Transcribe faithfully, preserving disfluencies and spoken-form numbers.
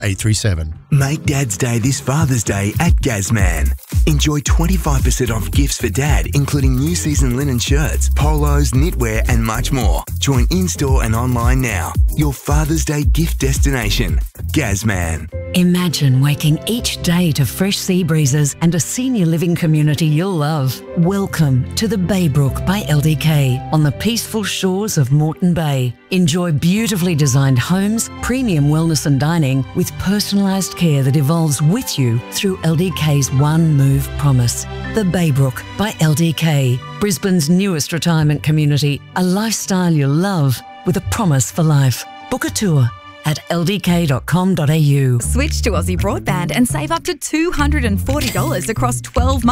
eight three seven. Make Dad's Day this Father's Day at Gazman. Enjoy twenty-five percent off gifts for Dad, including new season linen shirts, polos, knitwear and much more. Join in-store and online now. Your Father's Day gift destination. Gazman. Imagine waking each day to fresh sea breezes and a senior living community you'll love. Welcome to the Baybrook by L D K on the peaceful shores of Moreton Bay. Enjoy beautifully designed homes, premium wellness and dining with personalised care that evolves with you through L D K's One Move promise. The Baybrook by L D K, Brisbane's newest retirement community, a lifestyle you'll love with a promise for life. Book a tour at l d k dot com dot a u. Switch to Aussie Broadband and save up to two hundred forty dollars across twelve months.